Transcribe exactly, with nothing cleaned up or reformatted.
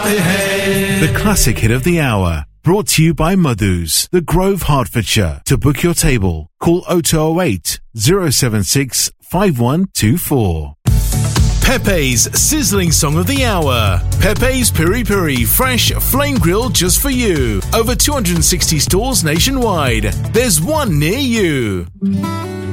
The classic hit of the hour. Brought to you by Madhu's, The Grove, Hertfordshire. To book your table, call oh two oh eight, oh seven six, five one two four. Pepe's sizzling song of the hour. Pepe's Piri Piri fresh flame grilled just for you. Over two hundred sixty stores nationwide. There's one near you.